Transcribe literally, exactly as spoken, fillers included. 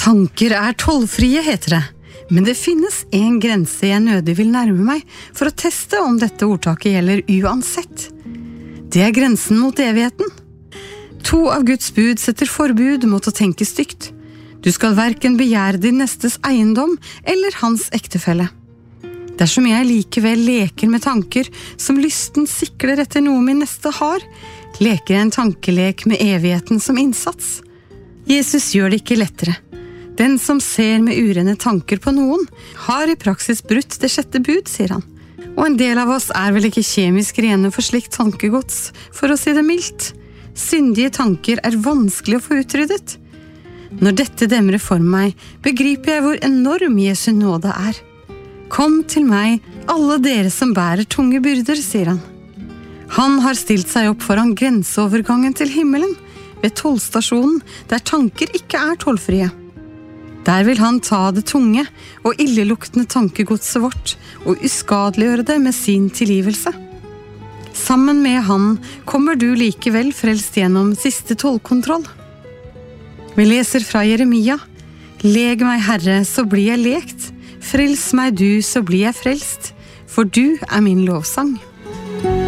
Tanker er tollfrie, heter det. Men det finnes en grense jeg nødig vil nærme meg for å teste om dette ordtaket gjelder uansett. Det er grensen mot evigheten. To av Guds bud setter forbud mot å tenke stygt. Du skal hverken begjære din nestes eiendom eller hans ektefelle. Dersom jeg likevel leker med tanker som lysten sikler etter noe min neste har, leker jeg en tankelek med evigheten som innsats. Jesus gjør det ikke lettere. Den som ser med urene tanker på noen, har i praksis brutt det sjette bud, sier han. Og en del av oss er vel ikke kjemisk rene for slikt tankegods, for å si det mildt. Syndige tanker er vanskelig å få utryddet. Når dette demrer for meg, begriper jeg hvor enorm Jesu nåde er. Kom til meg, alle dere som bærer tunge byrder, sier han. Han har stilt seg opp foran grenseovergangen til himmelen, ved tollstasjonen, der tanker ikke er tollfrie. Der vil han ta det tunge og illeluktende tankegodset vårt og uskadeliggjøre det med sin tilgivelse. Sammen med han kommer du likevel frelst gjennom siste tollkontroll. Vi leser fra Jeremia: Leg meg, Herre, så blir jeg lekt. Frels meg du, så blir jeg frelst. For du er min lovsang.